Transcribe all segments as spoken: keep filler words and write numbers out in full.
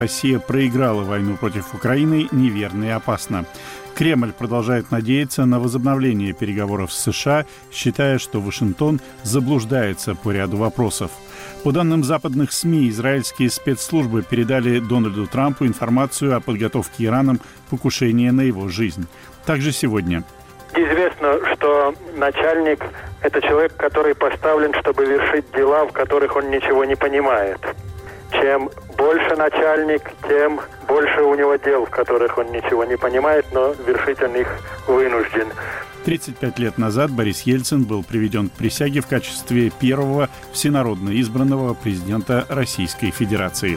Россия проиграла войну против Украины неверно и опасно. Кремль продолжает надеяться на возобновление переговоров с США, считая, что Вашингтон заблуждается по ряду вопросов. По данным западных СМИ, израильские спецслужбы передали Дональду Трампу информацию о подготовке Ираном покушения на его жизнь. Также сегодня. Известно, что начальник – это человек, который поставлен, чтобы вершить дела, в которых он ничего не понимает. Чем больше начальник, тем больше у него дел, в которых он ничего не понимает, но вершить он их вынужден. тридцать пять лет назад Борис Ельцин был приведен к присяге в качестве первого всенародно избранного президента Российской Федерации.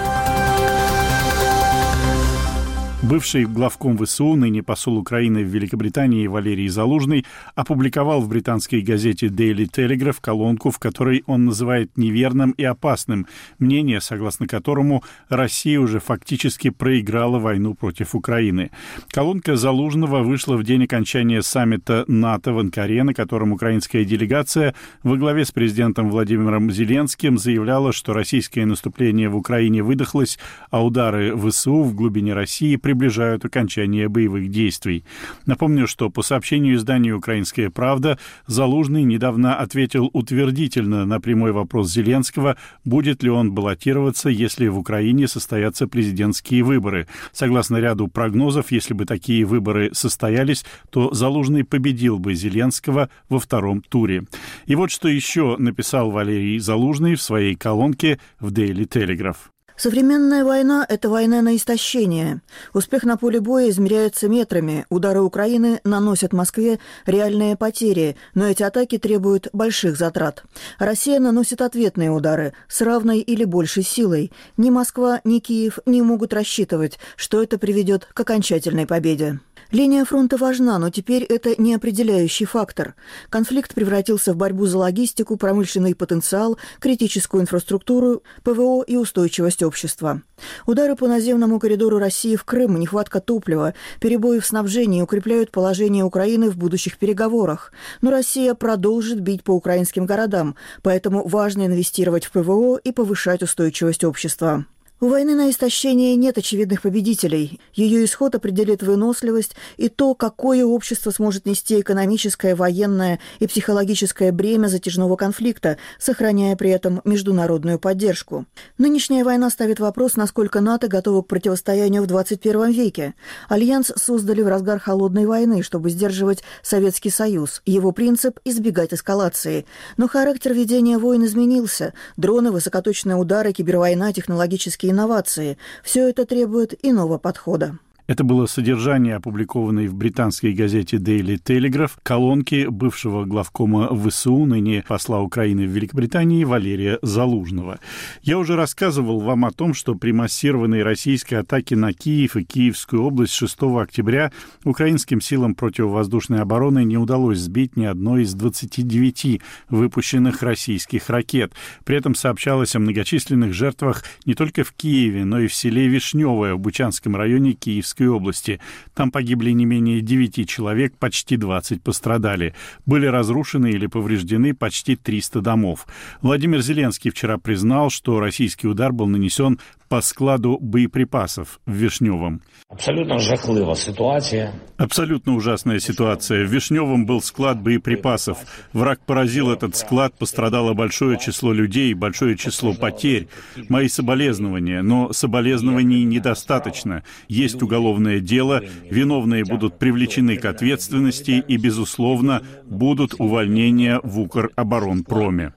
Бывший главком ВСУ, ныне посол Украины в Великобритании Валерий Залужный опубликовал в британской газете Daily Telegraph колонку, в которой он называет неверным и опасным мнение, согласно которому Россия уже фактически проиграла войну против Украины. Колонка Залужного вышла в день окончания саммита НАТО в Анкаре, на котором украинская делегация во главе с президентом Владимиром Зеленским заявляла, что российское наступление в Украине выдохлось, а удары ВСУ в глубине России приближаются приближают окончание боевых действий. Напомню, что по сообщению издания «Украинская правда» Залужный недавно ответил утвердительно на прямой вопрос Зеленского, будет ли он баллотироваться, если в Украине состоятся президентские выборы. Согласно ряду прогнозов, если бы такие выборы состоялись, то Залужный победил бы Зеленского во втором туре. И вот что еще написал Валерий Залужный в своей колонке в Daily Telegraph. Современная война – это война на истощение. Успех на поле боя измеряется метрами. Удары Украины наносят Москве реальные потери, но эти атаки требуют больших затрат. Россия наносит ответные удары с равной или большей силой. Ни Москва, ни Киев не могут рассчитывать, что это приведет к окончательной победе. Линия фронта важна, но теперь это не определяющий фактор. Конфликт превратился в борьбу за логистику, промышленный потенциал, критическую инфраструктуру, ПВО и устойчивость общества. Удары по наземному коридору России в Крым, нехватка топлива, перебои в снабжении укрепляют положение Украины в будущих переговорах. Но Россия продолжит бить по украинским городам, поэтому важно инвестировать в ПВО и повышать устойчивость общества. У войны на истощение нет очевидных победителей. Ее исход определит выносливость и то, какое общество сможет нести экономическое, военное и психологическое бремя затяжного конфликта, сохраняя при этом международную поддержку. Нынешняя война ставит вопрос, насколько НАТО готово к противостоянию в двадцать первом веке. Альянс создали в разгар холодной войны, чтобы сдерживать Советский Союз. Его принцип – избегать эскалации. Но характер ведения войн изменился. Дроны, высокоточные удары, кибервойна, технологические инновации. Все это требует иного подхода. Это было содержание, опубликованной в британской газете Daily Telegraph колонки бывшего главкома ВСУ, ныне посла Украины в Великобритании Валерия Залужного. Я уже рассказывал вам о том, что при массированной российской атаке на Киев и Киевскую область шестого октября украинским силам противовоздушной обороны не удалось сбить ни одной из двадцати девяти выпущенных российских ракет. При этом сообщалось о многочисленных жертвах не только в Киеве, но и в селе Вишневое в Бучанском районе Киевской области. Там погибли не менее девяти человек, почти двадцать пострадали. Были разрушены или повреждены почти триста домов. Владимир Зеленский вчера признал, что российский удар был нанесен по складу боеприпасов в Вишневом. Абсолютно жахлива ситуация. Абсолютно ужасная ситуация. В Вишневом был склад боеприпасов. Враг поразил этот склад, пострадало большое число людей, большое число потерь. Мои соболезнования, но соболезнований недостаточно. Есть уголовное дело, виновные будут привлечены к ответственности и, безусловно, будут увольнения в Укроборонпроме.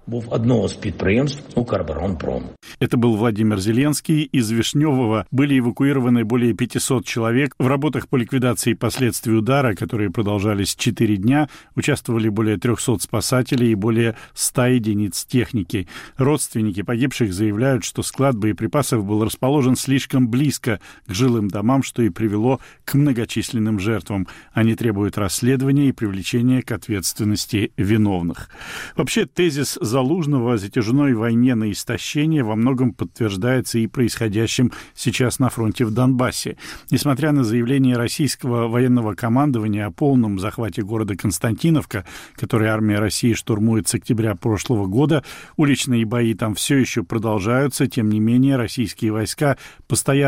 Это был Владимир Зеленский. Из Вишневого были эвакуированы более пятисот человек. В работах по ликвидации последствий удара, которые продолжались четыре дня, участвовали более трехсот спасателей и более ста единиц техники. Родственники погибших заявляют, что склад боеприпасов был расположен слишком близко к жилым домам, что и привело к многочисленным жертвам. Они требуют расследования и привлечения к ответственности виновных. Вообще, тезис Залужного о затяжной войне на истощение во многом подтверждается и происходит происходящим сейчас на фронте в Донбассе. Несмотря на заявление российского военного командования о полном захвате города Константиновка, который армия России штурмует с октября прошлого года, уличные бои там все еще продолжаются. Тем не менее, российские войска постоянно